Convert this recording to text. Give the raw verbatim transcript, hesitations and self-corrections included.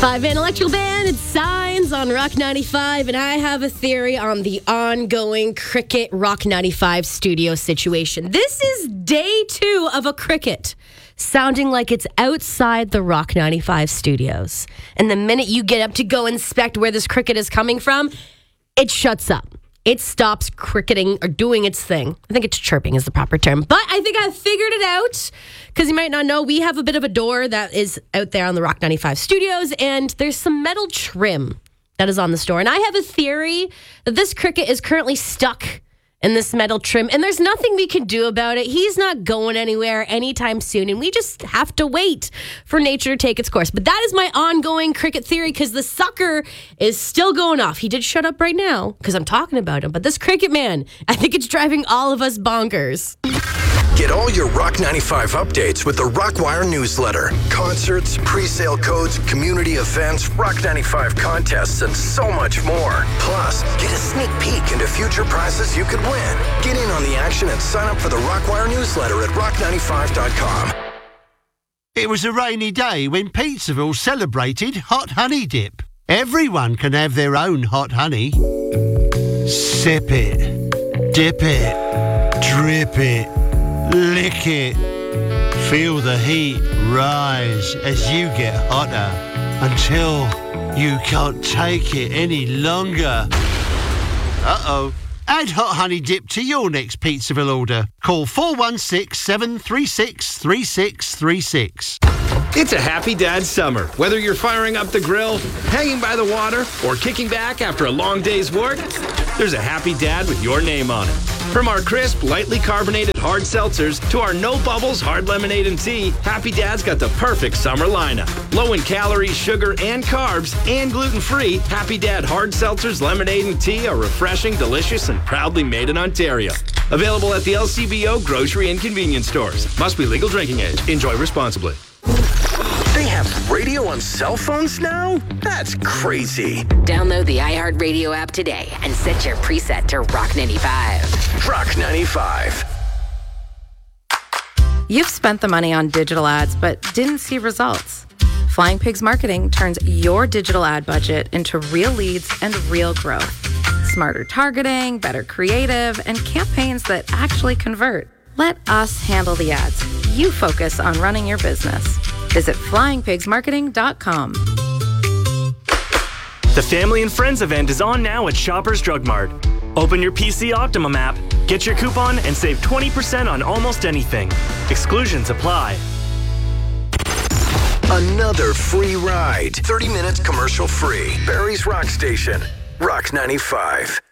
Five-man electrical band, it's Signs on Rock ninety-five, and I have a theory on the ongoing Cricket Rock ninety-five studio situation. This is day two of a cricket sounding like it's outside the Rock ninety-five studios. And the minute you get up to go inspect where this cricket is coming from, it shuts up. It stops cricketing or doing its thing. I think it's chirping is the proper term. But I think I've figured it out. Because you might not know, we have a bit of a door that is out there on the Rock ninety-five studios. And there's some metal trim that is on the store. And I have a theory that this cricket is currently stuck in this metal trim. And there's nothing we can do about it. He's not going anywhere anytime soon. And we just have to wait for nature to take its course. But that is my ongoing cricket theory because the sucker is still going off. He did shut up right now because I'm talking about him. But this cricket man, I think it's driving all of us bonkers. Get all your Rock ninety-five updates with the Rockwire newsletter. Concerts, pre-sale codes, community events, Rock ninety-five contests, and so much more. Plus, get a sneak peek into future prizes you could win. Get in on the action and sign up for the Rockwire newsletter at rock ninety-five dot com. It was a rainy day when Pizzaville celebrated Hot Honey Dip. Everyone can have their own hot honey. Sip it, dip it, drip it, lick it. Feel the heat rise as you get hotter until you can't take it any longer. Uh-oh. Add Hot Honey Dip to your next Pizzaville order. Call four one six, seven three six, three six three six. It's a happy dad summer. Whether you're firing up the grill, hanging by the water, or kicking back after a long day's work, there's a happy dad with your name on it. From our crisp, lightly carbonated hard seltzers to our no bubbles hard lemonade and tea, Happy Dad's got the perfect summer lineup. Low in calories, sugar, and carbs, and gluten-free, Happy Dad hard seltzers, lemonade, and tea are refreshing, delicious, and proudly made in Ontario. Available at the L C B O grocery and convenience stores. Must be legal drinking age. Enjoy responsibly. They have radio on cell phones now? That's crazy. Download the iHeartRadio app today and set your preset to Rock ninety-five. Rock ninety-five. You've spent the money on digital ads but didn't see results. Flying Pigs Marketing turns your digital ad budget into real leads and real growth. Smarter targeting, better creative, and campaigns that actually convert. Let us handle the ads. You focus on running your business. Visit flying pigs marketing dot com. The Family and Friends event is on now at Shoppers Drug Mart. Open your P C Optimum app, get your coupon, and save twenty percent on almost anything. Exclusions apply. Another free ride. thirty minutes commercial free. Barrie's Rock Station. Rock ninety-five.